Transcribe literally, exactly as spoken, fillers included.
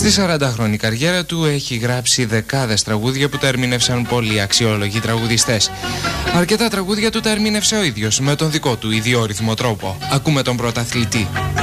Στη σαραντάχρονη καριέρα του έχει γράψει δεκάδες τραγούδια που τα ερμήνευσαν πολλοί αξιόλογοι τραγουδιστές. Αρκετά τραγούδια του τα ερμήνευσε ο ίδιος με τον δικό του ιδιόρυθμο τρόπο. Ακούμε τον πρωταθλητή.